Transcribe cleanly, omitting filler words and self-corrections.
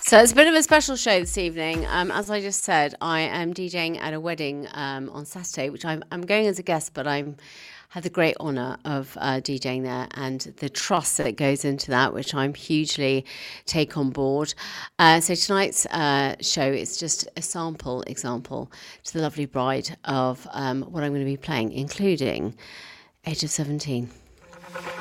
So it's a bit of a special show this evening. As I just said, I am DJing at a wedding on Saturday, which I'm going as a guest, but I'm had the great honour of DJing there and the trust that goes into that, which I'm hugely take on board. So tonight's show is just a example to the lovely bride of what I'm going to be playing, including Age of 17.